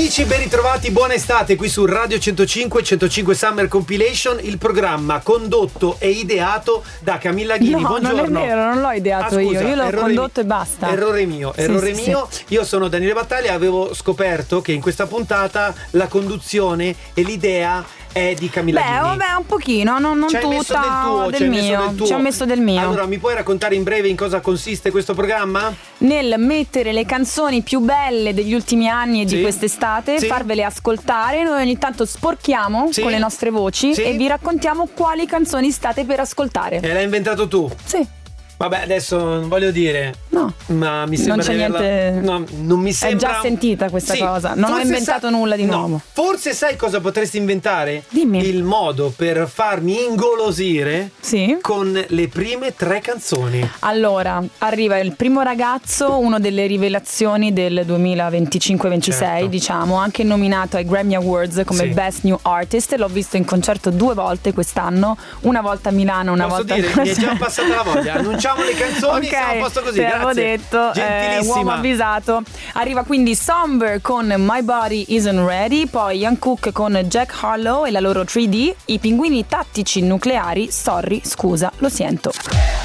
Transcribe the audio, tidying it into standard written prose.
Amici, ben ritrovati, buona estate qui su Radio 105 Summer Compilation, il programma condotto e ideato da Camilla Ghini. No, buongiorno. Non è vero, non l'ho ideato io l'ho condotto e basta. Errore mio. Sì. Io sono Daniele Battaglia e avevo scoperto che in questa puntata la conduzione e l'idea è di Camilla Ghini. Vabbè, un pochino, non ci hai tutta messo del tuo, del mio. Ci ho messo del mio. Allora, mi puoi raccontare in breve in cosa consiste questo programma? Nel mettere le canzoni più belle degli ultimi anni e Sì. di quest'estate, Sì. farvele ascoltare. Noi ogni tanto sporchiamo Sì. con le nostre voci Sì. e vi raccontiamo quali canzoni state per ascoltare. E l'hai inventato tu? Sì. Vabbè, adesso non voglio dire. No. Ma mi sembra Non c'è di averla- niente. No, non mi sembra. È già sentita questa Sì. cosa. Non ho Forse inventato nulla di no. nuovo. Forse sai cosa potresti inventare? Dimmi. Il modo per farmi ingolosire Sì. con le prime 3 canzoni. Allora, arriva il primo ragazzo, uno delle rivelazioni del 2025-26, Certo. diciamo, anche nominato ai Grammy Awards come Sì. Best New Artist. L'ho visto in concerto 2 volte quest'anno, una volta a Milano, una Posso volta dire, a mi è già passata la voglia. Annunciamo le canzoni, Ok, siamo a posto così. te l'avevo Grazie. detto, uomo Gentilissima. avvisato. Arriva quindi Somber con My Body Isn't Ready, poi Ian Cook con Jack Harlow e la loro 3D, i pinguini tattici nucleari, Sorry, scusa, lo sento.